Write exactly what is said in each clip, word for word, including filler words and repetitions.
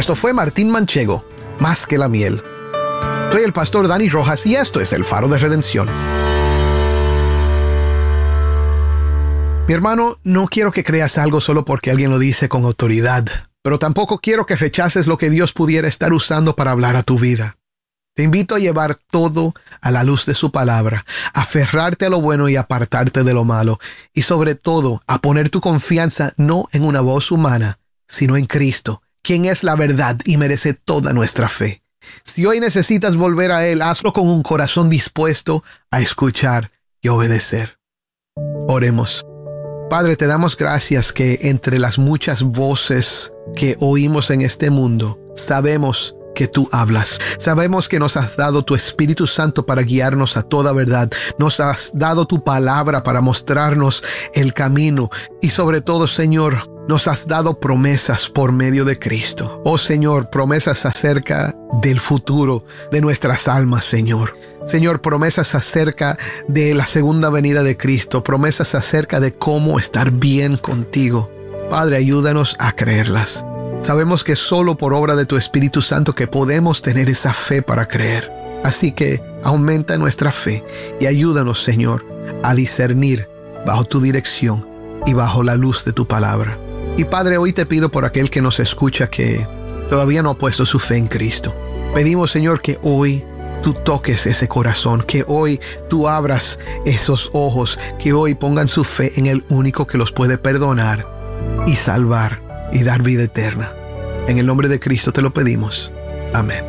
Esto fue Martín Manchego, Más que la miel. Soy el pastor Dani Rojas y esto es El Faro de Redención. Mi hermano, no quiero que creas algo solo porque alguien lo dice con autoridad, pero tampoco quiero que rechaces lo que Dios pudiera estar usando para hablar a tu vida. Te invito a llevar todo a la luz de su palabra, a aferrarte a lo bueno y apartarte de lo malo, y sobre todo a poner tu confianza no en una voz humana, sino en Cristo, quien es la verdad y merece toda nuestra fe. Si hoy necesitas volver a Él, hazlo con un corazón dispuesto a escuchar y obedecer. Oremos. Padre, te damos gracias que entre las muchas voces que oímos en este mundo, sabemos que tú hablas. Sabemos que nos has dado tu Espíritu Santo para guiarnos a toda verdad. Nos has dado tu palabra para mostrarnos el camino. Y sobre todo, Señor, nos has dado promesas por medio de Cristo. Oh Señor, promesas acerca del futuro de nuestras almas, Señor. Señor, promesas acerca de la segunda venida de Cristo. Promesas acerca de cómo estar bien contigo. Padre, ayúdanos a creerlas. Sabemos que es solo por obra de tu Espíritu Santo que podemos tener esa fe para creer. Así que aumenta nuestra fe y ayúdanos, Señor, a discernir bajo tu dirección y bajo la luz de tu palabra. Y Padre, hoy te pido por aquel que nos escucha que todavía no ha puesto su fe en Cristo. Pedimos, Señor, que hoy tú toques ese corazón, que hoy tú abras esos ojos, que hoy pongan su fe en el único que los puede perdonar y salvar y dar vida eterna. En el nombre de Cristo te lo pedimos. Amén.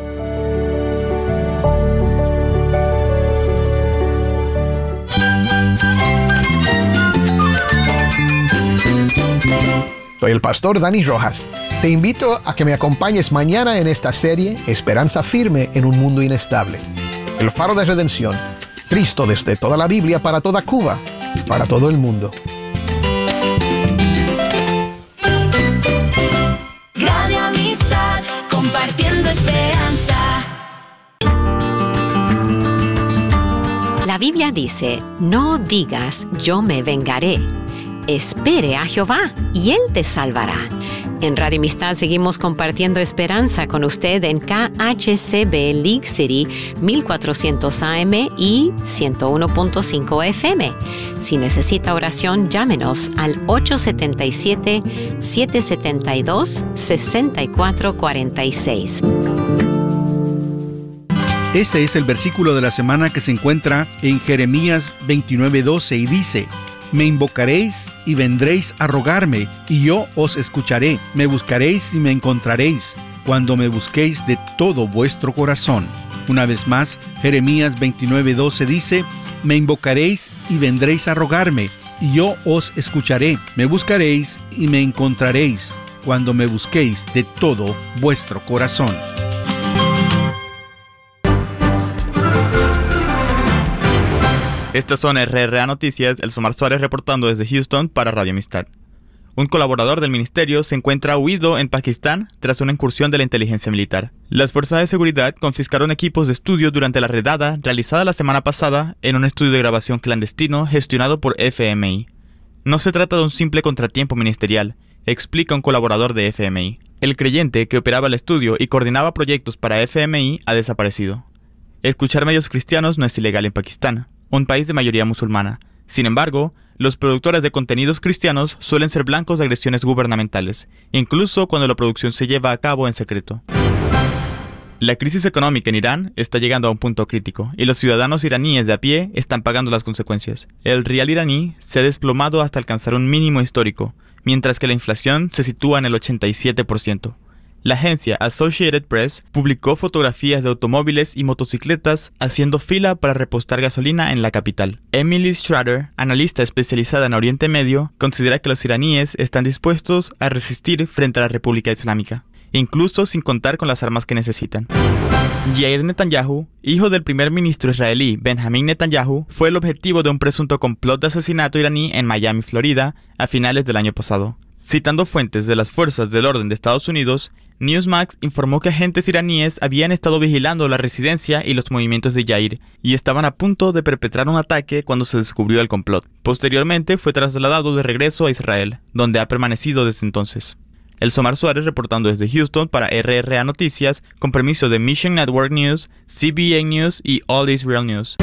Soy el pastor Dani Rojas. Te invito a que me acompañes mañana en esta serie Esperanza Firme en un Mundo Inestable. El Faro de Redención. Cristo desde toda la Biblia para toda Cuba, para todo el mundo. Radio Amistad, compartiendo esperanza. La Biblia dice, no digas yo me vengaré. Espere a Jehová y Él te salvará. En Radio Amistad seguimos compartiendo esperanza con usted en K H C B League City mil cuatrocientos A M y ciento uno punto cinco F M. Si necesita oración, llámenos al ocho siete siete, siete siete dos, seis cuatro cuatro seis. Este es el versículo de la semana que se encuentra en Jeremías veintinueve doce y dice: Me invocaréis y vendréis a rogarme, y yo os escucharé. Me buscaréis y me encontraréis, cuando me busquéis de todo vuestro corazón. Una vez más, Jeremías veintinueve doce dice: Me invocaréis y vendréis a rogarme, y yo os escucharé. Me buscaréis y me encontraréis, cuando me busquéis de todo vuestro corazón. Estas son R R A Noticias, el Somar Suárez reportando desde Houston para Radio Amistad. Un colaborador del ministerio se encuentra huido en Pakistán tras una incursión de la inteligencia militar. Las fuerzas de seguridad confiscaron equipos de estudio durante la redada realizada la semana pasada en un estudio de grabación clandestino gestionado por F M I. No se trata de un simple contratiempo ministerial, explica un colaborador de F M I. El creyente que operaba el estudio y coordinaba proyectos para F M I ha desaparecido. Escuchar medios cristianos no es ilegal en Pakistán, un país de mayoría musulmana. Sin embargo, los productores de contenidos cristianos suelen ser blancos de agresiones gubernamentales, incluso cuando la producción se lleva a cabo en secreto. La crisis económica en Irán está llegando a un punto crítico, y los ciudadanos iraníes de a pie están pagando las consecuencias. El rial iraní se ha desplomado hasta alcanzar un mínimo histórico, mientras que la inflación se sitúa en el ochenta y siete por ciento. La agencia Associated Press publicó fotografías de automóviles y motocicletas haciendo fila para repostar gasolina en la capital. Emily Schrader, analista especializada en Oriente Medio, considera que los iraníes están dispuestos a resistir frente a la República Islámica, incluso sin contar con las armas que necesitan. Yair Netanyahu, hijo del primer ministro israelí Benjamin Netanyahu, fue el objetivo de un presunto complot de asesinato iraní en Miami, Florida, a finales del año pasado. Citando fuentes de las fuerzas del orden de Estados Unidos, Newsmax informó que agentes iraníes habían estado vigilando la residencia y los movimientos de Yair y estaban a punto de perpetrar un ataque cuando se descubrió el complot. Posteriormente fue trasladado de regreso a Israel, donde ha permanecido desde entonces. Elsomar Suárez reportando desde Houston para R R A Noticias con permiso de Mission Network News, C B A News y All Israel News.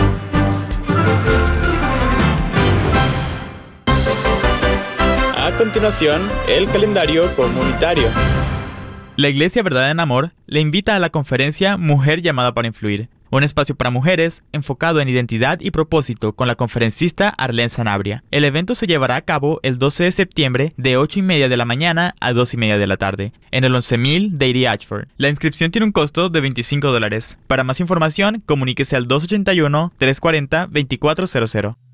A continuación, el calendario comunitario. La Iglesia Verdad en Amor le invita a la conferencia Mujer llamada para influir, un espacio para mujeres enfocado en identidad y propósito con la conferencista Arlene Sanabria. El evento se llevará a cabo el doce de septiembre de ocho y media de la mañana a dos y media de la tarde, en el once mil Dairy Ashford. La inscripción tiene un costo de veinticinco dólares. Para más información, comuníquese al dos ocho uno, tres cuatro cero, dos cuatro cero cero.